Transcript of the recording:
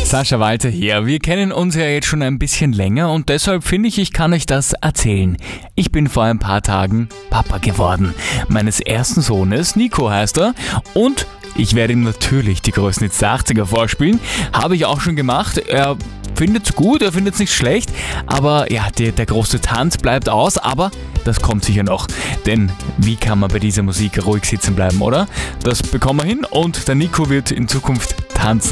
Sascha Walter hier. Wir kennen uns ja jetzt schon ein bisschen länger und deshalb finde ich kann euch das erzählen. Ich bin vor ein paar Tagen Papa geworden. Meines ersten Sohnes, Nico heißt er, und ich werde ihm natürlich die größten Hits der 80er vorspielen. Habe ich auch schon gemacht. Er findet es gut, er findet es nicht schlecht, aber ja, der große Tanz bleibt aus, aber das kommt sicher noch. Denn wie kann man bei dieser Musik ruhig sitzen bleiben, oder? Das bekommen wir hin und der Nico wird in Zukunft tanzen.